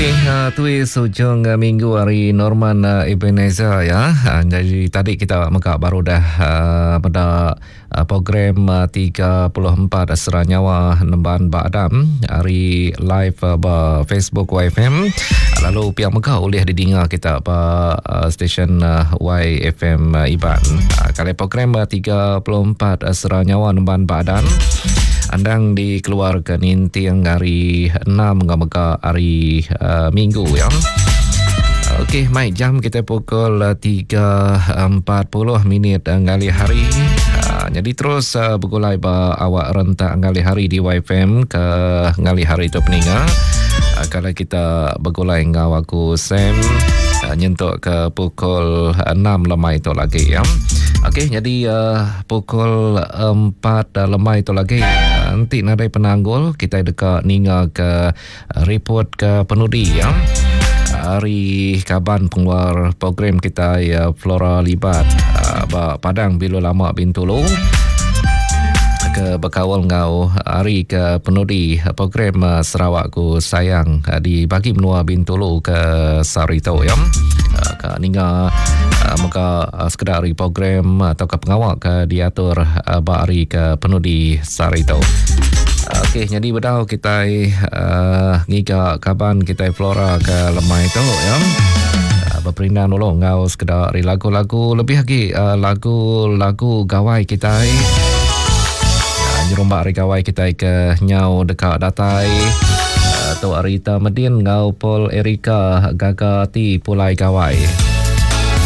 Okey, tuis hujung minggu hari Norman Ebenezer ya. Jadi tadi kita baru dah pada program 34 Seranyawa Nemban Badam hari live Facebook YFM. Lalu pihak Mekah boleh didengar kita stesen YFM Iban. Kali program 34 Seranyawa Nemban Badam andang dikeluarkan intiang hari 6 hingga hari Minggu ya. Okey, mai jam kita pukul 3.40 ngali hari. Jadi terus bergulai awak rentak ngali hari di YFM ke ngali hari itu peninga. Kalau kita bergulai dengan aku Sam nyentuk ke pukul 6 lemai itu lagi ya. Okey, jadi pukul 4 lemai itu lagi nanti nadai penanggul kita dekat ninga ke report ke penudi ya. Hari kaban pengeluar program kita ya Flora Libat Padang Bilu Lama Bintulu ke berkawal ngau hari ke penudi program Sarawakku Sayang dibagi menua Bintulu ke Sarito ya. Ke ninga maka sekedar hari program atau ke pengawal ke diatur hari ke penudi Sarito. Okey, jadi bedau kita ngiga kaban kita Flora ke lemai tu ya. Berperindah dulu ngau sekedar hari lagu-lagu lebih lagi lagu-lagu gawai kita. Nyerumbak hari gawai kita ke nyau dekat datai. Tu Arita Medin ngau Pol Erika Gagati Pulai Gawai.